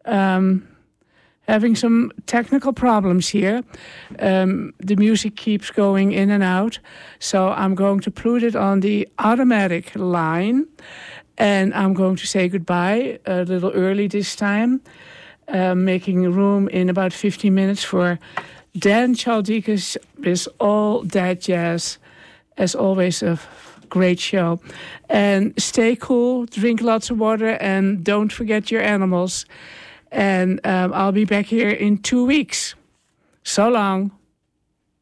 having some technical problems here. The music keeps going in and out, so I'm going to put it on the automatic line, and I'm going to say goodbye a little early this time, making room in about 15 minutes for Dan Chaldikas with All That Jazz. As always, a great show. And stay cool, drink lots of water, and don't forget your animals. And I'll be back here in 2 weeks. So long.